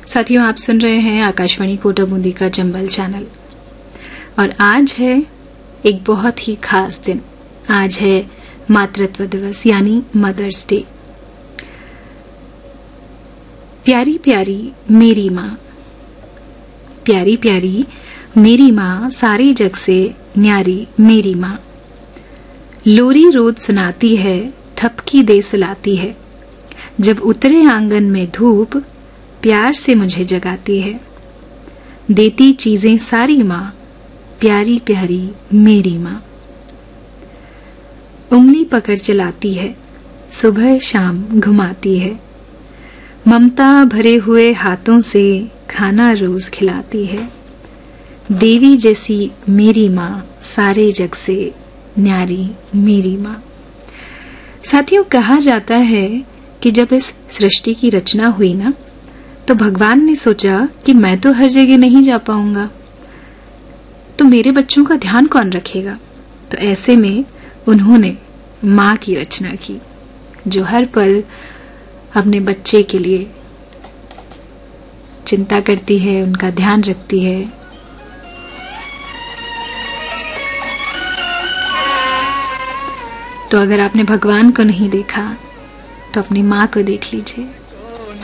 साथियों, आप सुन रहे हैं आकाशवाणी कोटा बूंदी का चंबल चैनल और आज है एक बहुत ही खास दिन। आज है मातृत्व दिवस यानी मदर्स डे। प्यारी प्यारी मेरी माँ, प्यारी प्यारी मेरी माँ, सारे जग से न्यारी मेरी माँ। लोरी रोज सुनाती है, थपकी दे सुलाती है, जब उतरे आंगन में धूप प्यार से मुझे जगाती है। देती चीजें सारी माँ, प्यारी प्यारी मेरी माँ। उंगली पकड़ चलाती है, सुबह शाम घुमाती है, ममता भरे हुए हाथों से खाना रोज खिलाती है। देवी जैसी मेरी माँ, सारे जग से न्यारी मेरी माँ। साथियों, कहा जाता है कि जब इस सृष्टि की रचना हुई ना, तो भगवान ने सोचा कि मैं तो हर जगह नहीं जा पाऊंगा, तो मेरे बच्चों का ध्यान कौन रखेगा। तो ऐसे में उन्होंने माँ की रचना की, जो हर पल अपने बच्चे के लिए चिंता करती है, उनका ध्यान रखती है। तो अगर आपने भगवान को नहीं देखा तो अपनी माँ को देख लीजिए।